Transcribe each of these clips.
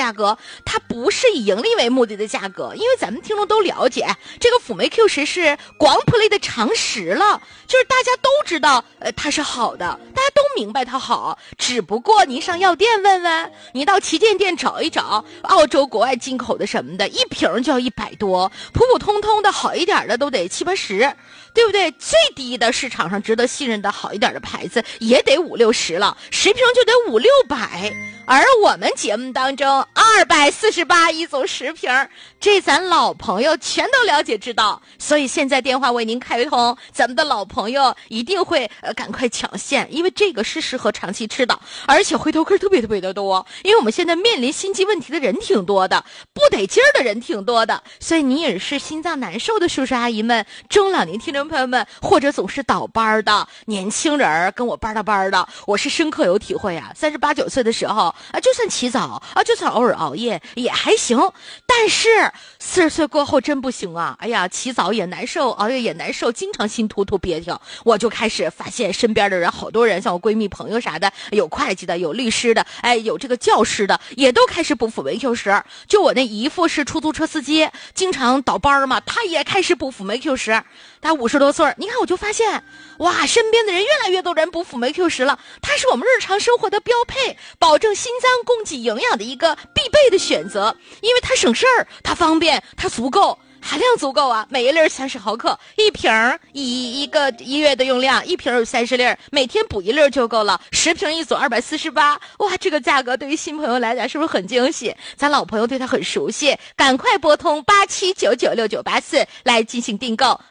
价格，它不是以盈利为目的的价格，因为咱们听众都了解，这个辅酶 Q10是广谱类的常识了，就是大家都知道，它是好的，大家都明白它好，只不过您上药店问问，你到旗舰店找一找，澳洲国外进口的什么的，一瓶就要100多，普普通通的好一点的都得70-80，对不对？最低的市场上值得信任的好一点的牌子也得50-60了，10瓶就得500-600。而我们节目当中248一组10瓶，这咱老朋友全都了解知道，所以现在电话为您开通，咱们的老朋友一定会赶快抢线，因为这个是适合长期吃的，而且回头客特别的多，因为我们现在面临心肌问题的人挺多的，不得劲儿的人挺多的，所以你也是心脏难受的叔叔阿姨们、中老年听众朋友们，或者总是倒班的年轻人跟我班到班的，我是深刻有体会啊，38、9岁的时候啊，就算起早啊，就算偶尔熬夜也还行，但是40岁过后真不行啊！哎呀，起早也难受，熬夜也难受，经常心突突憋挺。我就开始发现身边的人，好多人，像我闺蜜朋友啥的，有会计的，有律师的，哎，有这个教师的，也都开始补辅酶 Q10。就我那姨父是出租车司机，经常倒班嘛，他也开始补辅酶 Q10。他50多岁，你看我就发现，哇，身边的人越来越多人补辅酶 Q10了，它是我们日常生活的标配，保证心脏供给营养的一个必备的选择，因为它省事儿，它方便，它足够。含量足够啊，每一粒30毫克，一瓶一个月的用量，一瓶有30粒，每天补1粒就够了，10瓶一组248，哇，这个价格对于新朋友来讲是不是很惊喜？咱老朋友对它很熟悉，赶快拨通87996984来进行订购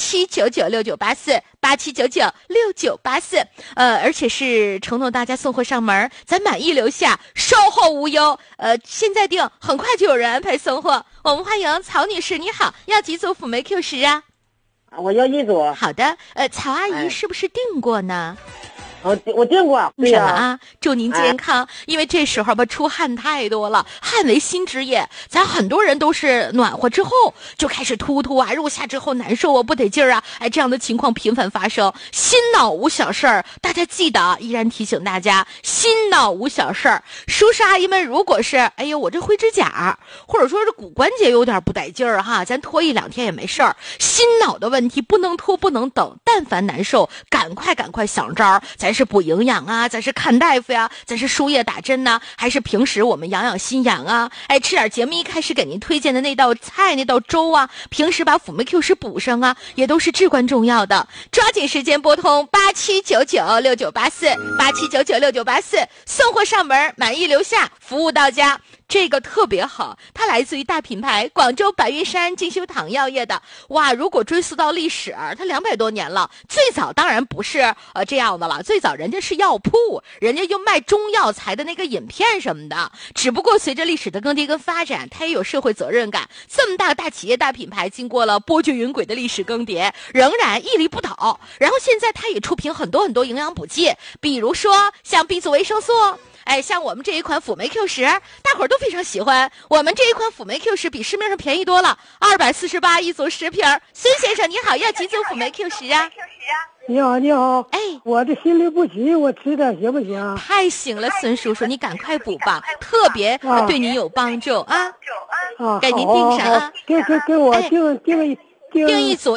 ，87996984，87996984，而且是承诺大家送货上门，咱满意留下，售后无忧，现在订，很快就有人安排送货。我们欢迎曹女士，你好，要几组辅酶 Q10啊？ 我要1组。 好的，曹阿姨是不是订过呢？ 我订过。对什么啊？祝您健康。因为这时候吧，出汗太多了，汗为心之液，咱很多人都是暖和之后就开始突突啊，入夏之后难受啊，不得劲儿啊，哎，这样的情况频繁发生。心脑无小事儿，大家记得，依然提醒大家，心脑无小事儿。叔叔阿姨们，如果是哎呦我这灰指甲，或者说是骨关节有点不得劲儿哈，咱拖1-2天也没事儿。心脑的问题不能拖，不能等，但凡难受，赶快想招，咱是补营养啊，咱是看大夫呀，咱是输液打针呐，还是平时我们养心养啊？哎，吃点节目一开始给您推荐的那道菜那道粥啊，平时把辅酶 Q10补上啊，也都是至关重要的。抓紧时间拨通87996984，87996984，送货上门，满意留下，服务到家。这个特别好，它来自于大品牌广州白云山进修堂药业的。哇，如果追溯到历史，它200多年了。最早当然不是这样的了，最早人家是药铺，人家就卖中药材的那个饮片什么的。只不过随着历史的更迭跟发展，它也有社会责任感。这么大个大企业大品牌，经过了波谲云诡的历史更迭，仍然屹立不倒。然后现在它也出品很多营养补剂，比如说像 B 族维生素。哎，像我们这一款辅酶 Q10，大伙儿都非常喜欢。我们这一款辅酶 Q10比市面上便宜多了，248一组10瓶。孙先生你好，要几组辅酶 Q10啊？ 你好，你好。 哎， 我这心律不齐，我吃点行不行？ 太行了，孙叔叔，你赶快补吧，特别对你有帮助啊！给您订啥啊？ 给我订一组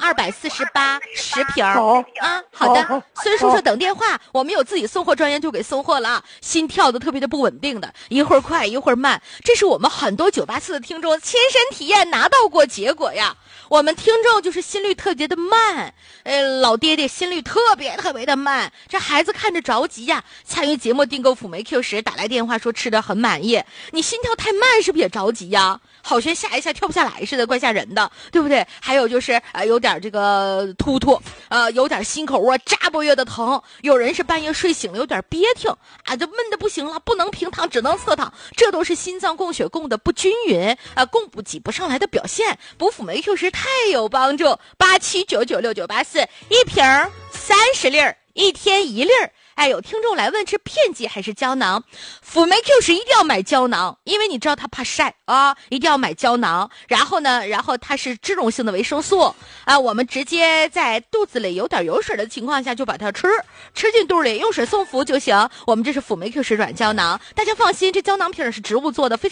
248 10瓶。好啊，好的。孙叔叔等电话，我们有自己送货专员就给送货了啊。心跳的特别的不稳定的，一会儿快一会儿慢，这是我们很多984的听众亲身体验拿到过结果呀。我们听众就是心率特别的慢，老爹爹心率特别的慢，这孩子看着着急呀。参与节目订购辅酶 Q10，打来电话说吃的很满意，你心跳太慢是不是也着急呀？好像下一下跳不下来似的，怪吓人的，对不对？还有就是有点这个突突，有点心口窝扎不越的疼，有人是半夜睡醒了有点憋挺啊，就闷的不行了，不能平躺只能侧躺，这都是心脏供血供的不均匀供不挤不上来的表现。补辅酶 Q10太有帮助，87996984，一瓶30粒，一天1粒。哎，有听众来问是片剂还是胶囊，辅酶 Q10一定要买胶囊，因为你知道它怕晒啊，一定要买胶囊。然后它是脂溶性的维生素啊，我们直接在肚子里有点油水的情况下就把它吃进肚里，用水送服就行。我们这是辅酶 Q10软胶囊，大家放心，这胶囊瓶是植物做的，非常